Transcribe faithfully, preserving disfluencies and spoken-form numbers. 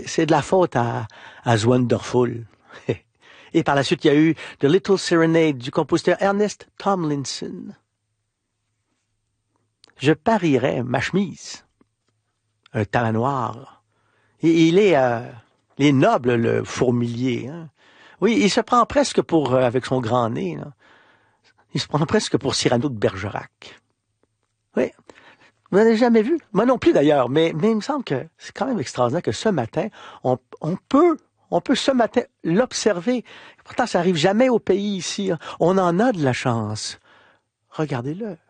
c'est de la faute à, à Wonderful. Et par la suite, il y a eu The Little Serenade du compositeur Ernest Tomlinson. Je parierais ma chemise, un talon noir. Et il est, euh, il est noble, le fourmilier. Hein? Oui, il se prend presque pour, euh, avec son grand nez, là, il se prend presque pour Cyrano de Bergerac. Oui, vous n'avez jamais vu? Moi non plus d'ailleurs, mais, mais il me semble que c'est quand même extraordinaire que ce matin, on, on peut... On peut ce matin l'observer. Pourtant, ça arrive jamais au pays ici. On en a de la chance. Regardez-le.